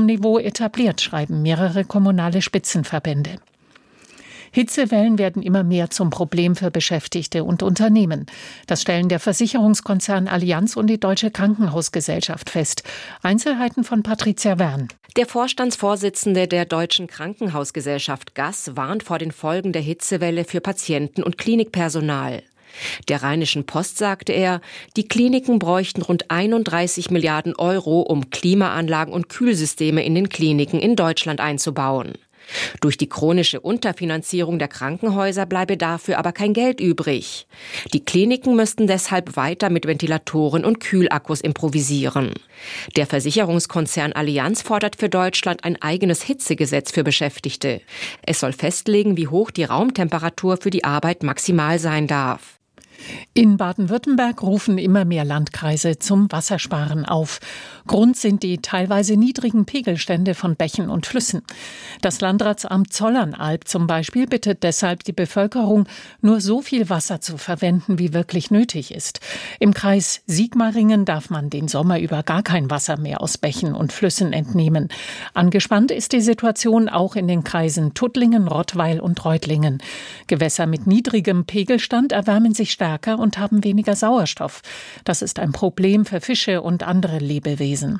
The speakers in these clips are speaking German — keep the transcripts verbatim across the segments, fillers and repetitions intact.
hohem Niveau etabliert, schreiben mehrere kommunale Spitzenverbände. Hitzewellen werden immer mehr zum Problem für Beschäftigte und Unternehmen. Das stellen der Versicherungskonzern Allianz und die Deutsche Krankenhausgesellschaft fest. Einzelheiten von Patricia Wern. Der Vorstandsvorsitzende der Deutschen Krankenhausgesellschaft G A S warnt vor den Folgen der Hitzewelle für Patienten und Klinikpersonal. Der Rheinischen Post sagte er, die Kliniken bräuchten rund einunddreißig Milliarden Euro, um Klimaanlagen und Kühlsysteme in den Kliniken in Deutschland einzubauen. Durch die chronische Unterfinanzierung der Krankenhäuser bleibe dafür aber kein Geld übrig. Die Kliniken müssten deshalb weiter mit Ventilatoren und Kühlakkus improvisieren. Der Versicherungskonzern Allianz fordert für Deutschland ein eigenes Hitzegesetz für Beschäftigte. Es soll festlegen, wie hoch die Raumtemperatur für die Arbeit maximal sein darf. In Baden-Württemberg rufen immer mehr Landkreise zum Wassersparen auf. Grund sind die teilweise niedrigen Pegelstände von Bächen und Flüssen. Das Landratsamt Zollernalb zum Beispiel bittet deshalb die Bevölkerung, nur so viel Wasser zu verwenden, wie wirklich nötig ist. Im Kreis Sigmaringen darf man den Sommer über gar kein Wasser mehr aus Bächen und Flüssen entnehmen. Angespannt ist die Situation auch in den Kreisen Tuttlingen, Rottweil und Reutlingen. Gewässer mit niedrigem Pegelstand erwärmen sich stärker und haben weniger Sauerstoff. Das ist ein Problem für Fische und andere Lebewesen.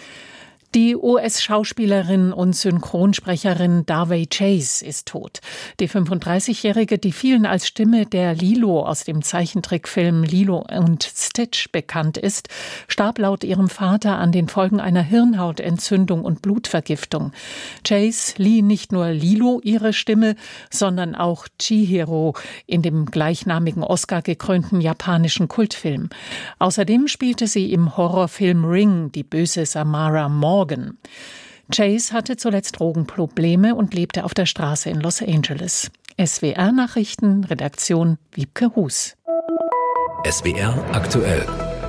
Die U S-Schauspielerin und Synchronsprecherin Daveigh Chase ist tot. Die fünfunddreißigjährige, die vielen als Stimme der Lilo aus dem Zeichentrickfilm Lilo und Stitch bekannt ist, starb laut ihrem Vater an den Folgen einer Hirnhautentzündung und Blutvergiftung. Chase lieh nicht nur Lilo ihre Stimme, sondern auch Chihiro in dem gleichnamigen Oscar-gekrönten japanischen Kultfilm. Außerdem spielte sie im Horrorfilm Ring die böse Samara Morgan. Chase hatte zuletzt Drogenprobleme und lebte auf der Straße in Los Angeles. S W R-Nachrichten, Redaktion Wiebke Hus. S W R aktuell.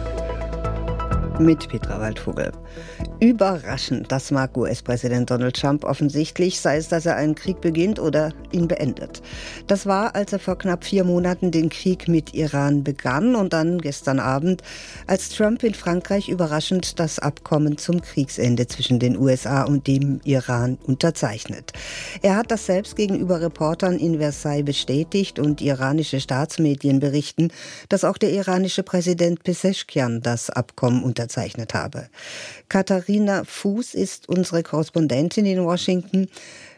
Mit Petra Waldvogel. Überraschend, das mag U S-Präsident Donald Trump offensichtlich, sei es, dass er einen Krieg beginnt oder ihn beendet. Das war, als er vor knapp vier Monaten den Krieg mit Iran begann und dann gestern Abend, als Trump in Frankreich überraschend das Abkommen zum Kriegsende zwischen den U S A und dem Iran unterzeichnet. Er hat das selbst gegenüber Reportern in Versailles bestätigt und iranische Staatsmedien berichten, dass auch der iranische Präsident Pezeshkian das Abkommen unterzeichnet habe. Katharina Fuß ist unsere Korrespondentin in Washington.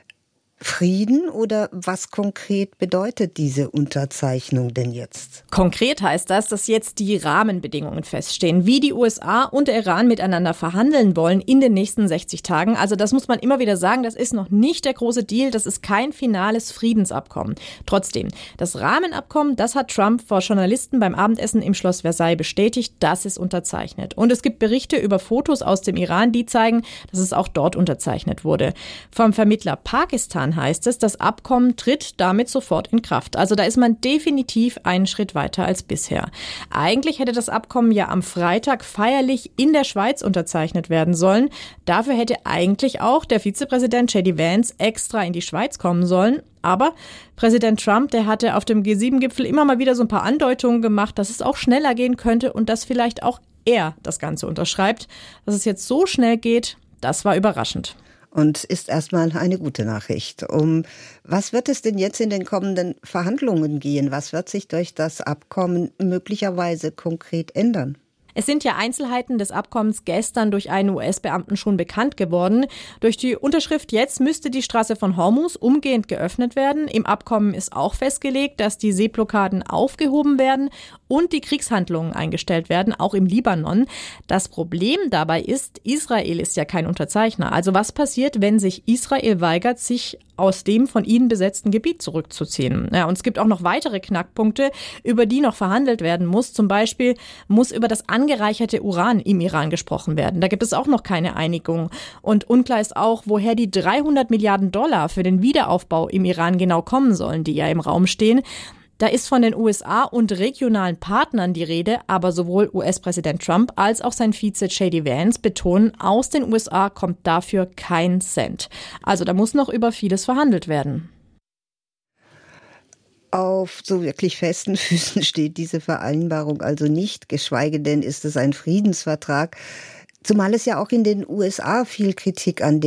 Frieden oder was konkret bedeutet diese Unterzeichnung denn jetzt? Konkret heißt das, dass jetzt die Rahmenbedingungen feststehen, wie die U S A und der Iran miteinander verhandeln wollen in den nächsten sechzig Tagen. Also das muss man immer wieder sagen, das ist noch nicht der große Deal, das ist kein finales Friedensabkommen. Trotzdem, das Rahmenabkommen, das hat Trump vor Journalisten beim Abendessen im Schloss Versailles bestätigt, das ist unterzeichnet. Und es gibt Berichte über Fotos aus dem Iran, die zeigen, dass es auch dort unterzeichnet wurde. Vom Vermittler Pakistan heißt es, das Abkommen tritt damit sofort in Kraft. Also da ist man definitiv einen Schritt weiter als bisher. Eigentlich hätte das Abkommen ja am Freitag feierlich in der Schweiz unterzeichnet werden sollen. Dafür hätte eigentlich auch der Vizepräsident J D Vance extra in die Schweiz kommen sollen. Aber Präsident Trump, der hatte auf dem G sieben Gipfel immer mal wieder so ein paar Andeutungen gemacht, dass es auch schneller gehen könnte und dass vielleicht auch er das Ganze unterschreibt. Dass es jetzt so schnell geht, das war überraschend. Und ist erstmal eine gute Nachricht. Um was wird es denn jetzt in den kommenden Verhandlungen gehen? Was wird sich durch das Abkommen möglicherweise konkret ändern? Es sind ja Einzelheiten des Abkommens gestern durch einen U S-Beamten schon bekannt geworden. Durch die Unterschrift jetzt müsste die Straße von Hormuz umgehend geöffnet werden. Im Abkommen ist auch festgelegt, dass die Seeblockaden aufgehoben werden und die Kriegshandlungen eingestellt werden, auch im Libanon. Das Problem dabei ist, Israel ist ja kein Unterzeichner. Also was passiert, wenn sich Israel weigert, sich aus dem von ihnen besetzten Gebiet zurückzuziehen? Ja, und es gibt auch noch weitere Knackpunkte, über die noch verhandelt werden muss. Zum Beispiel muss über das angereicherte Uran im Iran gesprochen werden. Da gibt es auch noch keine Einigung. Und unklar ist auch, woher die dreihundert Milliarden Dollar für den Wiederaufbau im Iran genau kommen sollen, die ja im Raum stehen. Da ist von den U S A und regionalen Partnern die Rede, aber sowohl U S-Präsident Trump als auch sein Vize J D Vance betonen, aus den U S A kommt dafür kein Cent. Also da muss noch über vieles verhandelt werden. Auf so wirklich festen Füßen steht diese Vereinbarung also nicht, geschweige denn ist es ein Friedensvertrag. Zumal es ja auch in den U S A viel Kritik an